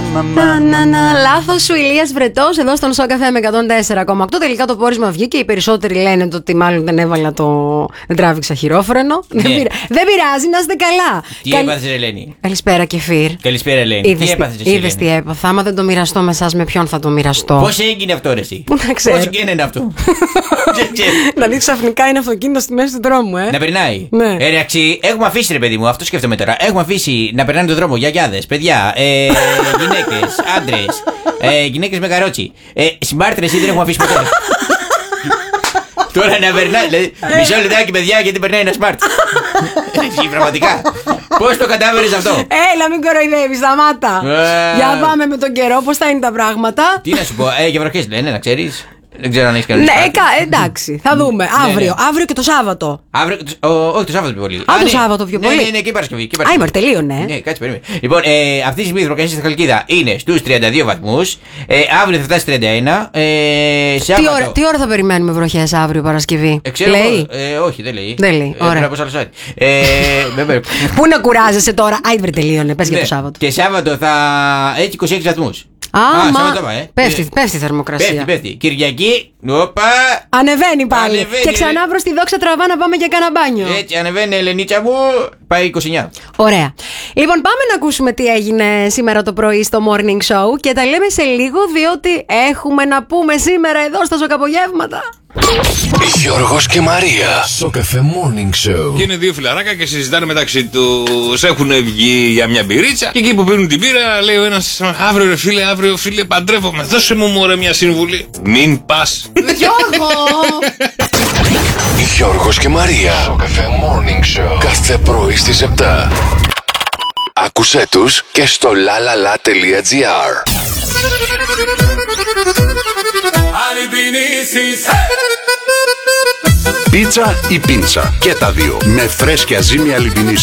Λάθος σου, Ηλίας Βρετός, εδώ στον Σοκαφέ με 104,8. Τελικά το πόρισμα βγήκε. Οι περισσότεροι λένε ότι μάλλον δεν έβαλα δεν τράβηξα χειρόφρενο. Δεν πειράζει, να είστε καλά. Τι έπαθες, Ελένη? Καλησπέρα, Κεφίρ. Καλησπέρα, Ελένη. Τι έπαθες, εσύ? Είδες τι έπαθα. Άμα δεν το μοιραστώ με εσάς, με ποιον θα το μοιραστώ? Πώς έγινε αυτό, ρε εσύ? Πού να ξέρω. Πώς έγινε αυτό? Δηλαδή ξαφνικά είναι αυτοκίνητο στη μέση του δρόμου, Να περνάει. Ναι. Εντάξει, έχουμε αφήσει, ρε παιδί μου, αυτό σκέφτομαι τώρα. Έχουμε αφήσει να περνάνε τον δρόμο γιαγιάδες, παιδιά, γυναίκες, άντρες, γυναίκες με καρότσι. Συμπάρτρες ή δεν έχουμε αφήσει ποτέ? Τώρα να περνάει, δηλαδή, μισό λεπτάκι, παιδιά, γιατί περνάει ένα smart. Εσύ, πραγματικά. Πώς το κατάφερες αυτό? Έλα, μην κοροϊδεύεις, σταμάτα. Για πάμε με τον καιρό, πώς θα είναι τα πράγματα. Τι να σου πω, για βροχές λένε, να ξέρεις. Δεν ξέρω αν έχει κανένα. Ναι, εντάξει, θα δούμε. Αύριο, αύριο και το Σάββατο. Αύριο, όχι το Σάββατο πιο πολύ. Το Σάββατο πιο πολύ. Ναι, και η Παρασκευή. Α, η Μαρτελείο, ναι. Ναι, κάτσε, περίμενε. Λοιπόν, αυτή τη στιγμή η θερμοκρασία στη Χαλκίδα είναι στους 32 βαθμούς. Αύριο θα φτάσει 31. Τι ώρα θα περιμένουμε βροχές αύριο Παρασκευή? Λέει? Όχι, δεν λέει. Δεν λέει. Ωραία. Πού να κουράζεσαι τώρα? Α, η Μαρτελείο, πες για το Σάββατο. Και Σάββατο θα έχει 26 βαθμούς. Πέφτει η θερμοκρασία. Πέφτει. Κυριακή, όπα. Ανεβαίνει πάλι. Και ξανά προς τη δόξα τραβά να πάμε για κάνα μπάνιο. Έτσι, ανεβαίνει, Ελενίτσα μου. Πάει 29. Ωραία. Λοιπόν, πάμε να ακούσουμε τι έγινε σήμερα το πρωί στο Morning Show και τα λέμε σε λίγο, διότι έχουμε να πούμε σήμερα εδώ στα Σοκαπογεύματα. Γιώργος και Μαρία, Σοκαφέ Morning Show. Και είναι δύο φιλαράκια και συζητάνε μεταξύ τους. Έχουν βγει για μια μπυρίτσα. Και εκεί που πίνουν την μπύρα, λέει ο ένας: αύριο φίλε, παντρεύομαι. Δώσε μου μωρέ μια συμβουλή. Μην πας. Γιώργο! Γιώργος και Μαρία, Σοκαφέ Morning Show. Κάθε πρωί στις 7. Άκουσέ τους και στο lalala.gr. Πίτσα ή πίτσα, και τα δύο, με φρέσκια ζύμη αλιπινής